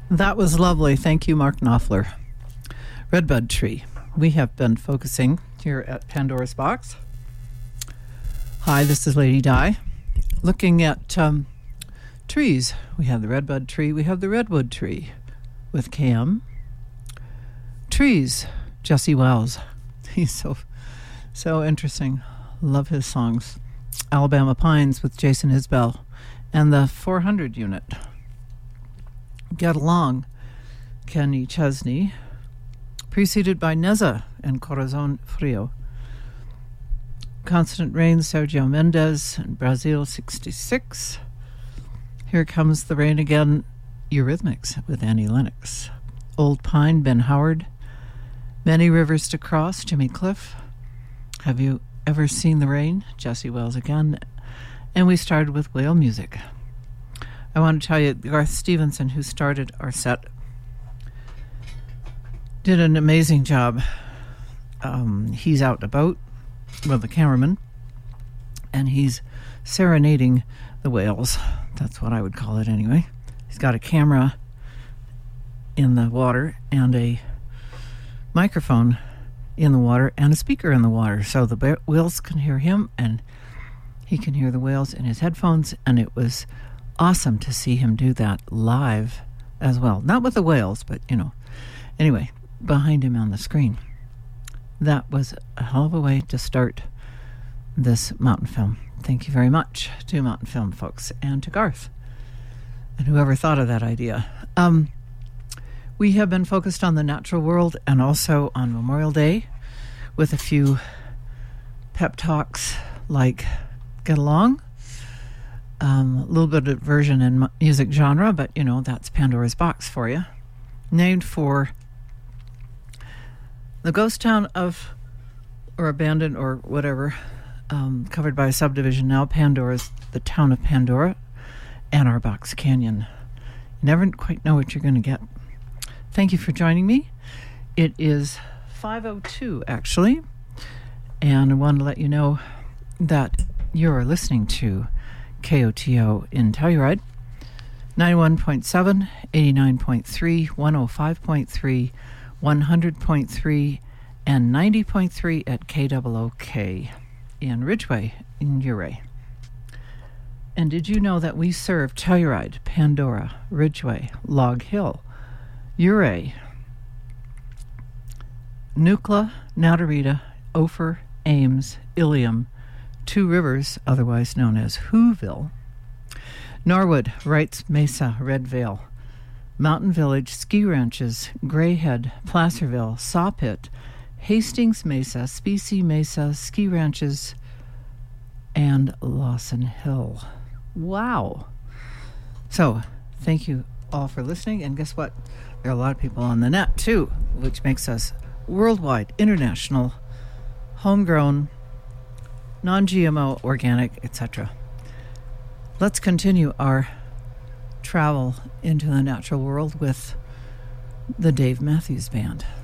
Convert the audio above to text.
That was lovely. Thank you, Mark Knopfler. Redbud Tree. We have been focusing here at Pandora's Box. Hi, this is Lady Di. Looking at trees. We have the redbud tree. We have the redwood tree with Cam. Trees. Jesse Wells. He's so interesting. Love his songs. Alabama Pines with Jason Isbell. And the 400 unit. Get Along, Kenny Chesney, preceded by Neza and Corazon Frio. Constant Rain, Sergio Mendes, and Brazil 66. Here Comes the Rain Again, Eurythmics with Annie Lennox. Old Pine, Ben Howard. Many Rivers to Cross, Jimmy Cliff. Have You Ever Seen the Rain, Jesse Wells again. And we started with whale music. I want to tell you, Garth Stevenson, who started our set, did an amazing job. He's out and about with the cameraman, and he's serenading the whales. That's what I would call it anyway. He's got a camera in the water and a microphone in the water and a speaker in the water, so the whales can hear him and he can hear the whales in his headphones, and it was awesome to see him do that live as well. Not with the whales, but, anyway, behind him on the screen. That was a hell of a way to start this mountain film. Thank you very much to Mountain Film folks and to Garth and whoever thought of that idea. We have been focused on the natural world and also on Memorial Day with a few pep talks like Get Along. A little bit of version in music genre, but that's Pandora's Box for you. Named for the ghost town of, or abandoned or whatever, covered by a subdivision now. Pandora's the town of Pandora and our Box Canyon. You never quite know what you're going to get. Thank you for joining me. It is 5:02 actually, and I wanted to let you know that you're listening to KOTO in Telluride, 91.7, 89.3, 105.3, 100.3, and 90.3 at KOOK in Ridgeway in Ouray. And did you know that we serve Telluride, Pandora, Ridgeway, Log Hill, Ouray, Nucla, Natarita, Ophir, Ames, Ilium, Two Rivers, otherwise known as Whoville, Norwood, Wrights Mesa, Red Vale, Mountain Village, Ski Ranches, Grayhead, Placerville, Sawpit, Hastings Mesa, Specie Mesa, Ski Ranches, and Lawson Hill. Wow. So, thank you all for listening, and guess what? There are a lot of people on the net, too, which makes us worldwide, international, homegrown, non-GMO, organic, etc. Let's continue our travel into the natural world with the Dave Matthews Band.